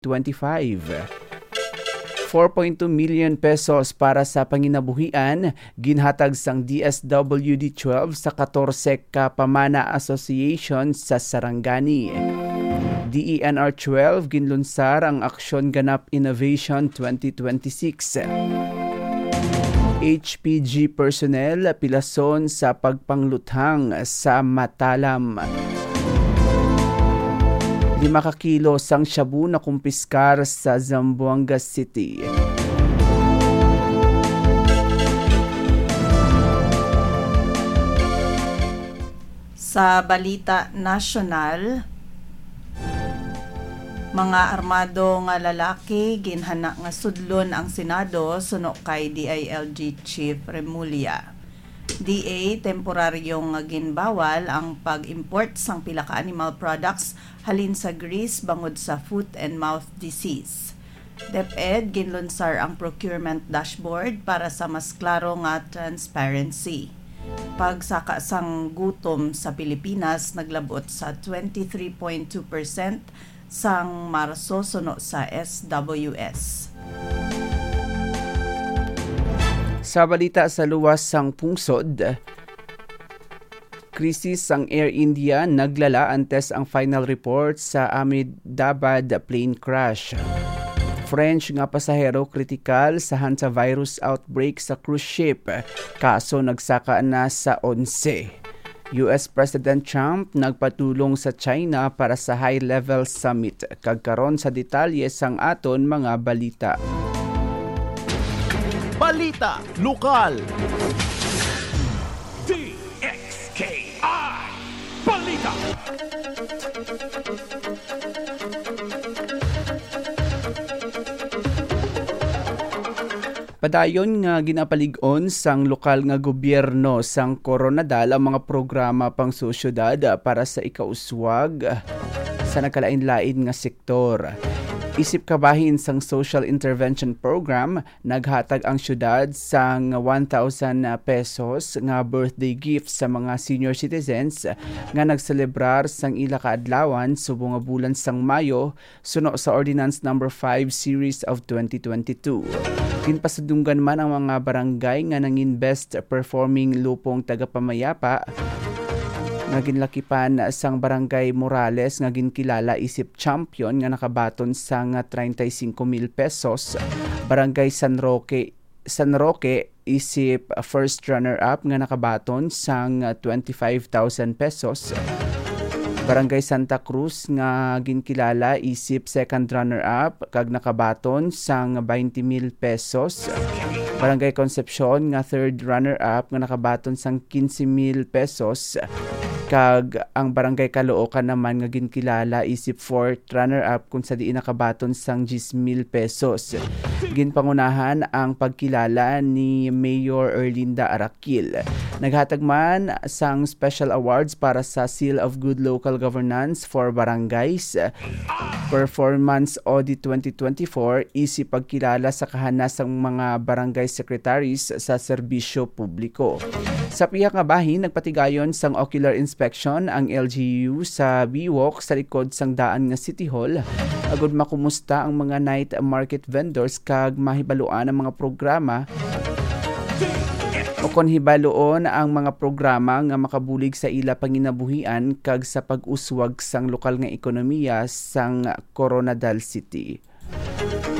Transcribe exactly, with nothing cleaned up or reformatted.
twenty-five. four point two million pesos para sa panginabuhian ginhatag sang D S W D twelve sa fourteen ka Pamana Association sa Sarangani. D E N R twelve ginlunsar ang Aksyon Ganap Innovation twenty twenty-six. H P G personnel pilason sa pagpangluthang sa Matalam. Lima ka kilo sang shabu na kumpiskar sa Zamboanga City. Sa balita nasyonal, mga armado nga lalaki ginhana nga sudlon ang Senado suno kay D I L G Chief Remulla. D A temporaryong ginbawal ang pag-import sang pila ka animal products halin sa Greece bangod sa foot and mouth disease. DepEd ginlunsar ang procurement dashboard para sa mas klaro nga transparency. Pagsaka sang gutom sa Pilipinas naglabot sa twenty-three point two percent sang Marso suno sa S W S. Sa balita sa luwas sang pungsod, krisis sang Air India naglala antes ang final report sa Ahmedabad plane crash. French nga pasahero kritikal sa hantavirus outbreak sa cruise ship, kaso nagsaka na sa eleven. U S President Trump nagpatulong sa China para sa high-level summit. Kagkaron sa detalye sang aton mga balita. Balita Lokal. D X K I Balita. Padayon nga ginapalig-on sang lokal nga gobyerno sang Coronadal ang mga programa pang sosyudad para sa ikauswag sa nagkalain-lain nga sektor. Isip kabahin sang Social Intervention Program, naghatag ang syudad sang one thousand pesos nga birthday gift sa mga senior citizens nga nagselebrar sang ila kaadlawan subong nga bulan sang Mayo suno sa Ordinance number five series of twenty twenty-two. Ginpasadunggan man ang mga barangay nga nangin best performing lupong tagapamayapa nga ginlakipan sang Barangay Morales nga ginkilala isip champion nga nakabaton sang thirty-five mil pesos. Barangay San Roque San Roque isip first runner-up nga nakabaton sang twenty-five thousand pesos. Barangay Santa Cruz nga ginkilala isip second runner-up kag nakabaton sang twenty mil pesos. Barangay Concepcion nga third runner-up nga nakabaton sang fifteen mil pesos. Kag ang Barangay Caloocan naman nga ginkilala isip fourth runner-up kung sa diin nakabaton sang ten mil pesos. Ginpangunahan ang pagkilala ni Mayor Erlinda Araquil. Naghatag man sang special awards para sa Seal of Good Local Governance for Barangays. Performance Audit twenty twenty-four isip pagkilala sa kahanasang mga barangay secretaries sa serbisyo publiko. Sa piyak nga bahin, nagpatigayon sang ocular inspection ang L G U sa Biwok sa likod sang daan nga City Hall. Agud makumusta ang mga night market vendors kag mahibaluan ang mga programa o kon hibaloon ang mga programa nga makabulig sa ila panginabuhian kag sa pag-uswag sang lokal nga ekonomiya sang Coronadal City.